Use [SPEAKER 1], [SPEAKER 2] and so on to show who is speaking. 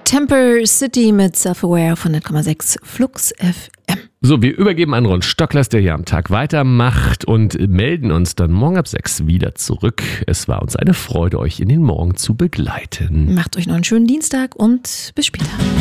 [SPEAKER 1] Temper City mit Self-Aware von 100,6 Flux FM.
[SPEAKER 2] So, wir übergeben an Ron Stocklers, der hier am Tag weitermacht und melden uns dann morgen ab 6 wieder zurück. Es war uns eine Freude, euch in den Morgen zu begleiten.
[SPEAKER 1] Macht euch noch einen schönen Dienstag und bis später.